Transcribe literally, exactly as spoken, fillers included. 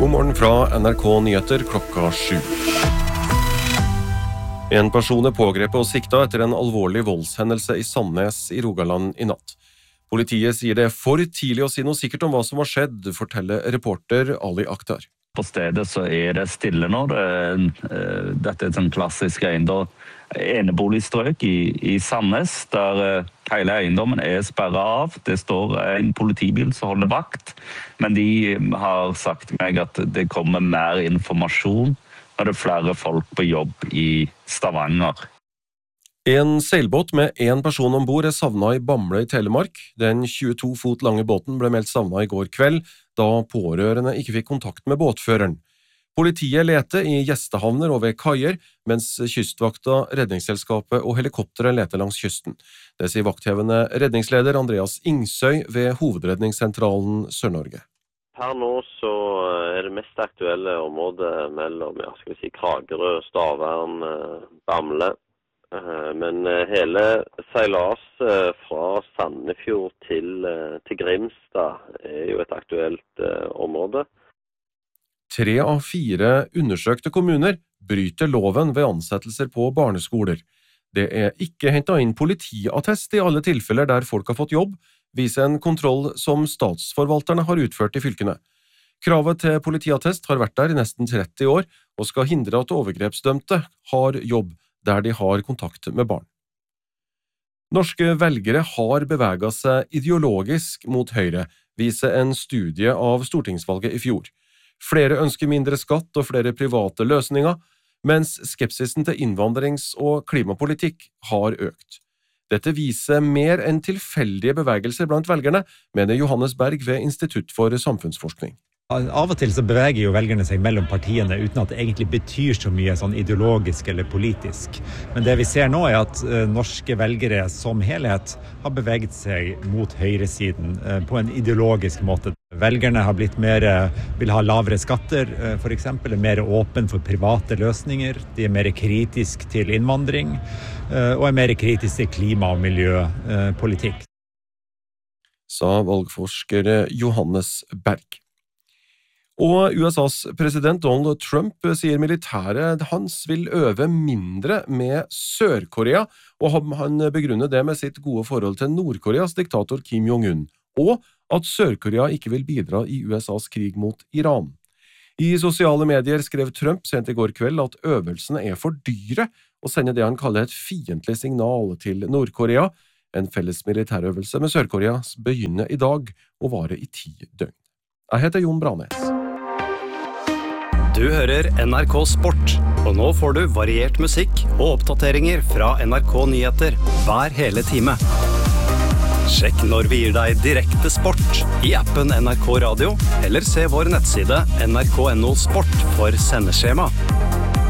God morgen fra N R K Nyheter klokka sju. En person er pågrepet og siktet etter en alvorlig voldshendelse i Sandnes i Rogaland i natt. Politiet sier det er for tidlig å si noe sikkert om hva som har skjedd, forteller reporter Ali Akhtar. På stedet så er det stille nå. Dette er et sånn klassisk eiendom, eneboligstrøk i, i Sandnes, der hele eiendommen er sperret av. Det står en politibil som holder vakt, men de har sagt til meg at det kommer mer informasjon når det er flere folk på jobb i Stavanger. En seilbåt med en person ombord er savnet i Bamble i Telemark. Den tjueto fot lange båten ble meldt savnet i går kveld, da pårørende ikke fikk kontakt med båtføreren. Politiet leter i gjestehavner og ved kaier, mens kystvakta, redningsselskapet og helikopteret leter langs kysten. Det sier vakthevende redningsleder Andreas Ingsøy ved Hovedredningssentralen Sør-Norge. Her nå så er det mest aktuelle området mellom ja, skal vi si, Kragerø, Stavern, Bamble. Men hele seilas fra Sandefjord til, til Grimstad er jo et aktuelt område. Tre av fire undersøkte kommuner bryter loven ved ansettelser på barneskoler. Det er ikke hentet inn politiattest i alle tilfeller der folk har fått jobb, viser en kontroll som statsforvalterne har utført i fylkene. Kravet til politiattest har vært der i nesten tretti år, og skal hindre at overgrepsdømte har jobb der de har kontakt med barn. Norske velgere har beveget seg ideologisk mot høyre, viser en studie av stortingsvalget i fjor. Flere ønsker mindre skatt og flere private løsninger, mens skepsisen til innvandrings- og klimapolitikk har økt. Dette viser mer enn tilfeldige bevegelser blant velgerne, mener Johannes Berg ved Institutt for samfunnsforskning. Av og til så beveger jo velgerne seg mellom partiene uten at det egentlig betyr så mye sånn ideologisk eller politisk. Men det vi ser nå er at uh, norske velgere som helhet har beveget seg mot høyresiden uh, på en ideologisk måte. Velgerne har blitt mer, uh, vil ha lavere skatter, uh, for eksempel, er mer åpen for private løsninger. De er mer kritisk til innvandring uh, og er mer kritisk til klima- og miljøpolitikk. Sa valgforsker Johannes Berg. Og U S A's president Donald Trump sier militæret hans vil øve mindre med Sør-Korea, og han begrunner det med sitt gode forhold til Nord-Koreas diktator Kim Jong-un, og at Sør-Korea ikke vil bidra i U S A's krig mot Iran. I sosiale medier skrev Trump sent i går kveld at øvelsene er for dyre, og sender det han kaller et fiendtlig signal til Nord-Korea. En felles militærøvelse med Sør-Korea begynner i dag og varer i ti døgn. Jeg heter Jon Branes. Du hører N R K Sport, og nå får du variert musikk og oppdateringer fra N R K Nyheter hver hele time. Sjekk når vi gir deg direkte sport i appen N R K Radio, eller se vår nettside N R K punktum N O Sport for sendeskjema.